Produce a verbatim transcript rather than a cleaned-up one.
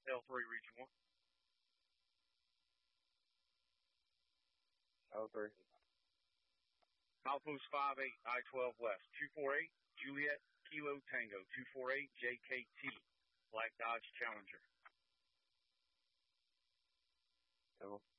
L three, region one. L three. Milepost five eight, I twelve West, two four eight, Juliet, Kilo Tango, two four eight, J K T, Black Dodge Challenger. Cool.